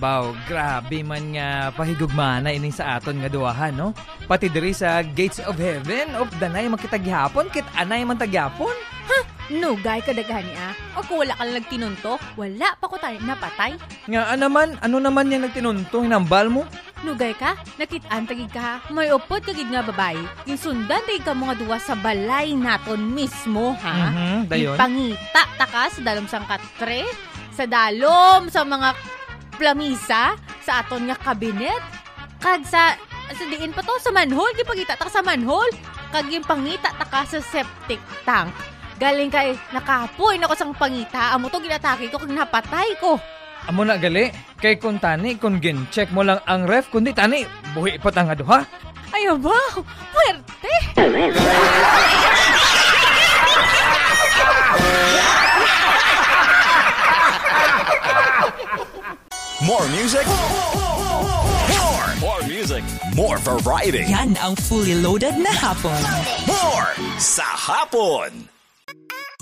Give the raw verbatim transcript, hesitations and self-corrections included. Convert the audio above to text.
Baw, grabe man nga pahigugmana ining sa aton nga duwahan, no? Pati diri sa Gates of Heaven of Danay makitagyapon, kit anay man tagyapon. Ha? Nugay ka dagani ah. O kung wala ka lang nagtinunto, wala pa ko tayo napatay. Nga naman, ano naman yung nagtinunto, hinambal mo? Nugay ka, nakitaan tagig ka, may upod kagig nga babae. Yung sundan tagig ka mga duwa sa balay naton mismo, ha? Mm-hmm, dayon. Yung pangita, taka sa dalom sang katre, sa dalom, sa mga plamisa, sa aton nga kabinet, kag sa, sa diin pa to, sa manhole, di pagita taka sa manhole, kag yung pangita taka sa septic tank. Galing kay nakapoy na ko sang pangita, amo to ginatake ko kag napatay ko. Amo na gali, kay kung tani, kung gin-check mo lang ang ref, kundi tani, buhi pa tanga duha. Ayaw ba? Puwerte! More music, more, more music, more variety. Yan ang fully loaded na hapon. More sa hapon.